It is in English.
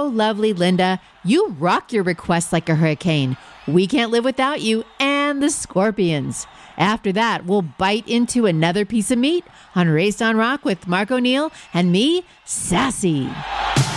lovely Linda. You rock your requests like a hurricane. We Can't Live Without You and the Scorpions. After that, we'll bite into another piece of meat on Raised on Rock with Mark O'Neill and me, Sassy.